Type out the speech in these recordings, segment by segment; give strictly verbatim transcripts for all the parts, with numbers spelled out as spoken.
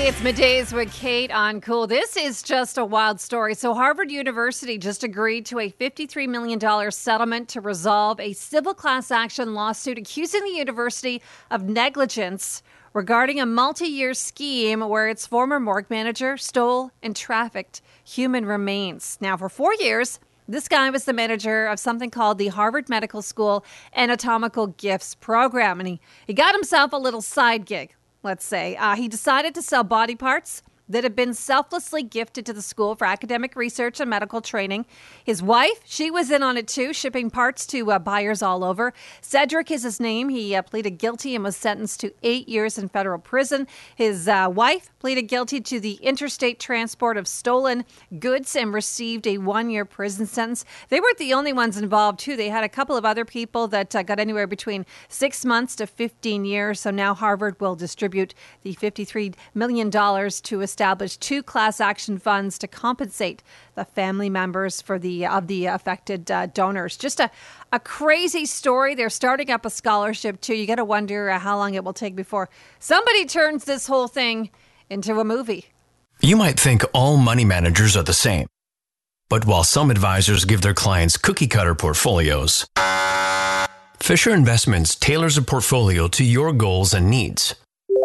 Hey, it's Middays with Kate on Cool. This is just a wild story. So Harvard University just agreed to a fifty-three million dollars settlement to resolve a civil class action lawsuit accusing the university of negligence regarding a multi-year scheme where its former morgue manager stole and trafficked human remains. Now, for four years, this guy was the manager of something called the Harvard Medical School Anatomical Gifts Program, and he, he got himself a little side gig. Let's say, uh, he decided to sell body parts that had been selflessly gifted to the school for academic research and medical training. His wife, she was in on it too, shipping parts to uh, buyers all over. Cedric is his name. He uh, pleaded guilty and was sentenced to eight years in federal prison. His uh, wife pleaded guilty to the interstate transport of stolen goods and received a one-year prison sentence. They weren't the only ones involved too. They had a couple of other people that uh, got anywhere between six months to fifteen years. So now Harvard will distribute the fifty-three million dollars to a established two class action funds to compensate the family members for the of the affected uh, donors. Just a, a crazy story. They're starting up a scholarship too. You got to wonder uh, how long it will take before somebody turns this whole thing into a movie. You might think all money managers are the same. But while some advisors give their clients cookie-cutter portfolios, Fisher Investments tailors a portfolio to your goals and needs.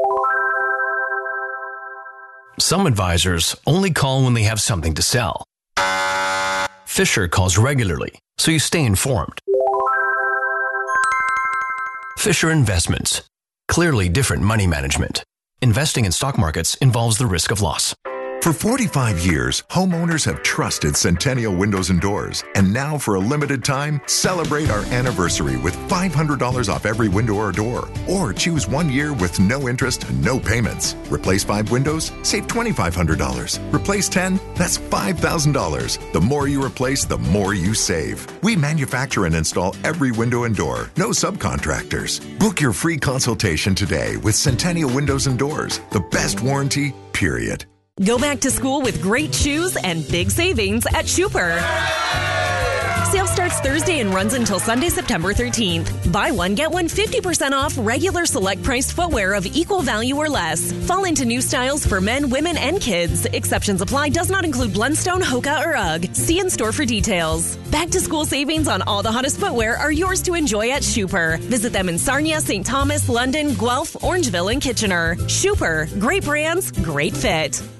Some advisors only call when they have something to sell. Fisher calls regularly, so you stay informed. Fisher Investments. Clearly different money management. Investing in stock markets involves the risk of loss. For forty-five years, homeowners have trusted Centennial Windows and Doors. And now, for a limited time, celebrate our anniversary with five hundred dollars off every window or door. Or choose one year with no interest and no payments. Replace five windows? Save two thousand five hundred dollars. Replace ten? That's five thousand dollars. The more you replace, the more you save. We manufacture and install every window and door. No subcontractors. Book your free consultation today with Centennial Windows and Doors. The best warranty, period. Go back to school with great shoes and big savings at Schuper. Sale starts Thursday and runs until Sunday, September thirteenth. Buy one, get one fifty percent off regular select priced footwear of equal value or less. Fall into new styles for men, women, and kids. Exceptions apply. Does not include Blundstone, Hoka, or UGG. See in store for details. Back to school savings on all the hottest footwear are yours to enjoy at Schuper. Visit them in Sarnia, Saint Thomas, London, Guelph, Orangeville, and Kitchener. Schuper. Great brands, great fit.